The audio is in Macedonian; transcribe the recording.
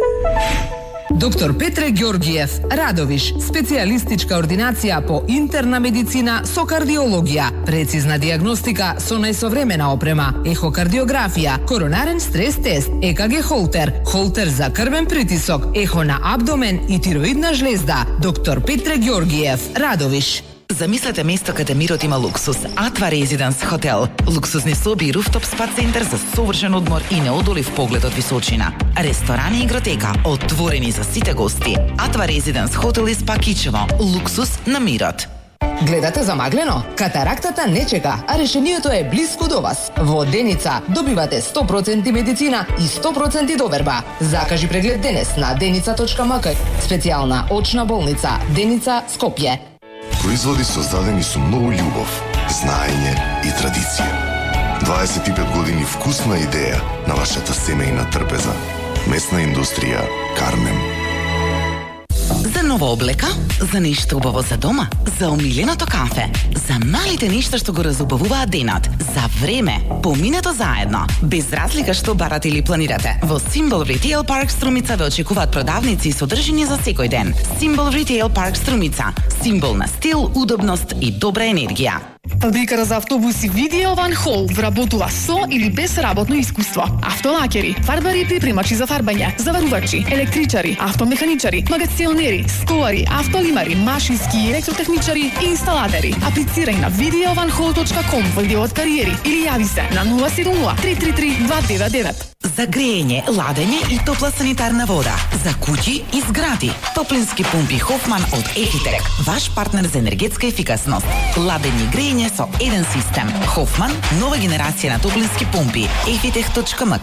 Доктор Петре Ѓорѓиев, Радовиш, специјалистичка ординација по интерна медицина со кардиологија, прецизна дијагностика со најсовремена опрема, ехокардиографија, коронарен стрес тест, ЕКГ холтер, холтер за крвен притисок, ехо на абдомен и тироидна жлезда. Доктор Петре Ѓорѓиев, Радовиш. Замислете место каде мирот има луксус. Атва Резиденс хотел. Луксусни соби и руфтоп спа центар за совршен одмор и неодолив поглед од височина. Ресторани и игротека, отворени за сите гости. Атва Резиденс хотел и спа Кичево. Луксус на мирот. Гледате замаглено? Катарактата не чека, а решението е близко до вас. Во Деница добивате 100% медицина и 100% доверба. Закажи преглед денес на denica.mk. Специјална очна болница Деница, Скопје. Производи создадени со многу љубов, знаење и традиција. 25 години вкусна идеја на вашата семејна трпеза. Месна индустрија Кармем. За нова облека, за нешто убаво за дома, за омиленото кафе, за малите нешта што го разубавуваат денот, за време, поминето заедно, без разлика што барате или планирате. Во Symbol Retail Park Струмица ве очекуваат продавници и содржини за секој ден. Symbol Retail Park Струмица, символ на стил, удобност и добра енергија. Фабриката за автобуси Видео Ван Хол вработува со или без работно искуство. Автолакери, фарбари и припремачи за фарбање, заварувачи, електричари, автомеханичари, магазионери, столари, автолимари, машински и електротехничари и инсталатери. Аплицирај на videovanhall.com во делот кариери или јави се на 070 333 299. За грејење, ладење и топла санитарна вода. За куќи и згради. Топлински пумпи Хофман од Ефитек. Ваш партнер за енергетска ефикасност. Ладење и грејење со еден систем. Хофман, нова генерација на топлински пумпи. Efitech.mk.